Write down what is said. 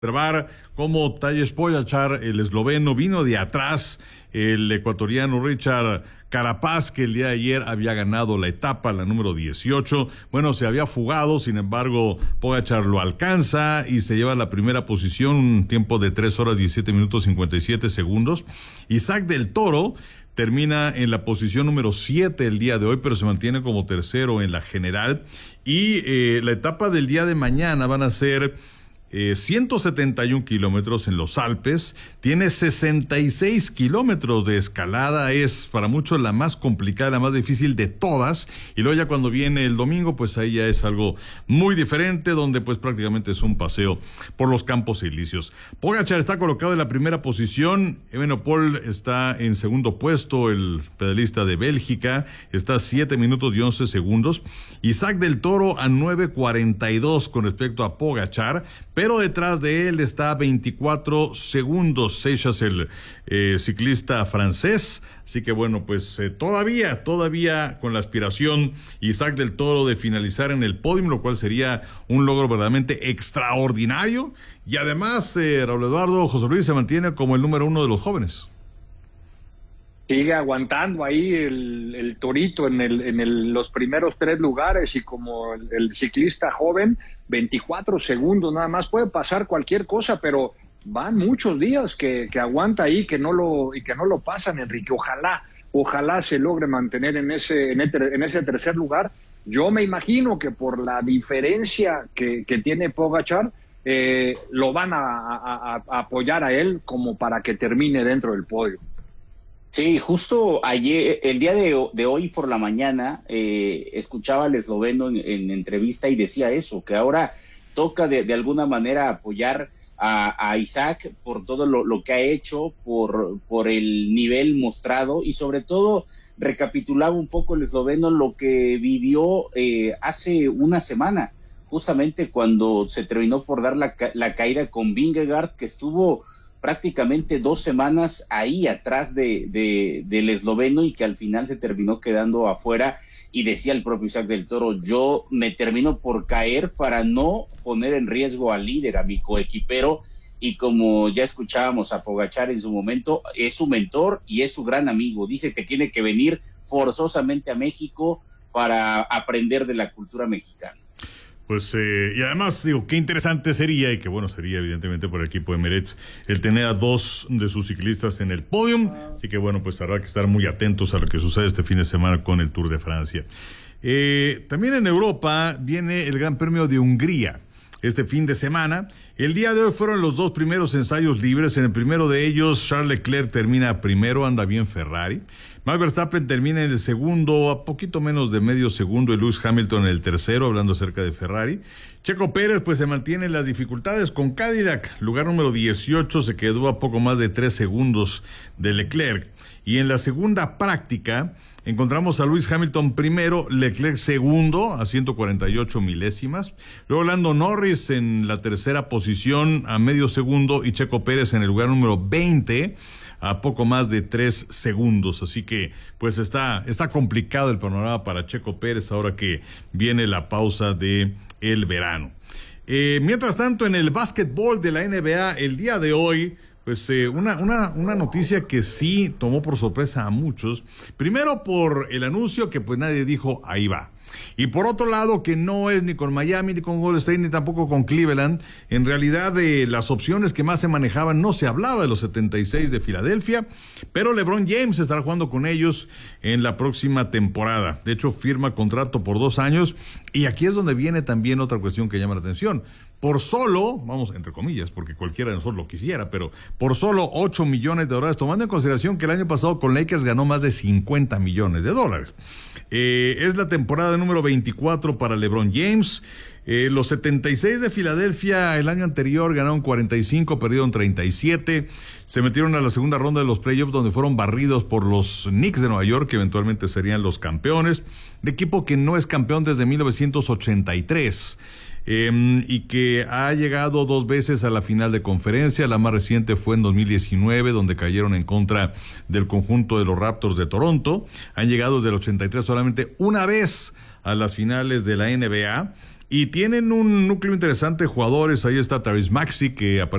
Observar cómo Tadej Pogačar, el esloveno, vino de atrás, el ecuatoriano Richard Carapaz, que el día de ayer había ganado la etapa, la número 18. Bueno, se había fugado, sin embargo, Pogačar lo alcanza y se lleva la primera posición, un tiempo de 3 horas 17 minutos 57 segundos. Isaac del Toro termina en la posición número 7 el día de hoy, pero se mantiene como tercero en la general. Y la etapa del día de mañana van a ser 171 kilómetros en los Alpes, tiene 66 kilómetros de escalada, es para muchos la más complicada, la más difícil de todas, y luego ya cuando viene el domingo, pues ahí ya es algo muy diferente, donde pues prácticamente es un paseo por los campos elíseos. Pogačar está colocado en la primera posición, Evenepoel está en segundo puesto, el pedalista de Bélgica, está a 7 minutos y 11 segundos, Isaac del Toro a 9:42 con respecto a Pogačar, pero detrás de él está a 24 segundos Seixas, el ciclista francés. Así que bueno, pues todavía con la aspiración Isaac del Toro de finalizar en el podio, lo cual sería un logro verdaderamente extraordinario. Y además, Raúl Eduardo, José Luis se mantiene como el número 1 de los jóvenes. Sigue aguantando ahí el Torito en los primeros 3 lugares, y como el ciclista joven, 24 segundos nada más. Puede pasar cualquier cosa, pero van muchos días que aguanta ahí, que no lo pasan, Enrique. Ojalá se logre mantener en ese tercer lugar. Yo me imagino que por la diferencia que tiene Pogačar, lo van a apoyar a él como para que termine dentro del podio. Sí, justo ayer, el día de hoy por la mañana, escuchaba al esloveno en entrevista y decía eso, que ahora toca de alguna manera apoyar a Isaac por todo lo que ha hecho, por el nivel mostrado, y sobre todo recapitulaba un poco el esloveno lo que vivió hace una semana, justamente cuando se terminó por dar la caída con Vingegaard, que estuvo prácticamente 2 semanas ahí atrás del esloveno, y que al final se terminó quedando afuera. Y decía el propio Isaac del Toro, yo me termino por caer para no poner en riesgo al líder, a mi coequipero. Y como ya escuchábamos a Pogačar en su momento, es su mentor y es su gran amigo. Dice que tiene que venir forzosamente a México para aprender de la cultura mexicana. Pues, y además, digo, qué interesante sería, y qué bueno sería, evidentemente, por el equipo de Emirates, el tener a 2 de sus ciclistas en el podium. Así que, bueno, pues habrá que estar muy atentos a lo que sucede este fin de semana con el Tour de Francia. También en Europa viene el Gran Premio de Hungría este fin de semana. El día de hoy fueron los 2 primeros ensayos libres. En el primero de ellos, Charles Leclerc termina primero, anda bien Ferrari. Max Verstappen termina en el segundo, a poquito menos de medio segundo, y Lewis Hamilton en el tercero, hablando acerca de Ferrari. Checo Pérez pues se mantiene en las dificultades con Cadillac, lugar número 18, se quedó a poco más de 3 segundos de Leclerc. Y en la segunda práctica encontramos a Lewis Hamilton primero, Leclerc segundo a 148 milésimas, luego Lando Norris en la tercera posición a medio segundo, y Checo Pérez en el lugar número 20 a poco más de 3 segundos. Así que pues está complicado el panorama para Checo Pérez ahora que viene la pausa de el verano. Mientras tanto, en el básquetbol de la NBA el día de hoy, pues una noticia que sí tomó por sorpresa a muchos. Primero por el anuncio que pues nadie dijo, ahí va. Y por otro lado, que no es ni con Miami, ni con Golden State, ni tampoco con Cleveland. En realidad, de las opciones que más se manejaban, no se hablaba de los 76 de Filadelfia, pero LeBron James estará jugando con ellos en la próxima temporada. De hecho, firma contrato por 2 años, y aquí es donde viene también otra cuestión que llama la atención. Por solo, vamos, entre comillas, porque cualquiera de nosotros lo quisiera, pero por solo $8 millones, tomando en consideración que el año pasado con Lakers ganó más de $50 millones. Es la temporada número 24 para LeBron James. Los 76 de Filadelfia el año anterior ganaron 45, perdieron 37. Se metieron a la segunda ronda de los playoffs, donde fueron barridos por los Knicks de Nueva York, que eventualmente serían los campeones. De equipo que no es campeón desde 1983. Y que ha llegado 2 veces a la final de conferencia. La más reciente fue en 2019, donde cayeron en contra del conjunto de los Raptors de Toronto. Han llegado desde el 83 solamente una vez a las finales de la NBA. Y tienen un núcleo interesante de jugadores. Ahí está Tyrese Maxey, que